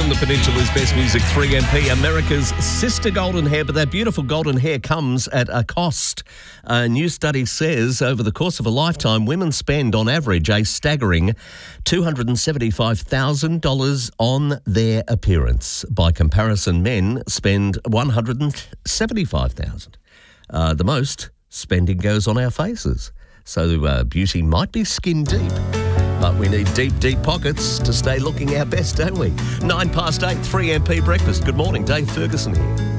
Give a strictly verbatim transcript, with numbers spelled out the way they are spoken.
From the Peninsula's Best Music, three M P, America's sister golden hair, but that beautiful golden hair comes at a cost. A new study says over the course of a lifetime, women spend on average a staggering two hundred seventy-five thousand dollars on their appearance. By comparison, men spend one hundred seventy-five thousand dollars. Uh, the most spending goes on our faces. So uh, beauty might be skin deep. But we need deep, deep pockets to stay looking our best, don't we? Nine past eight, three M P breakfast. Good morning, Dave Ferguson here.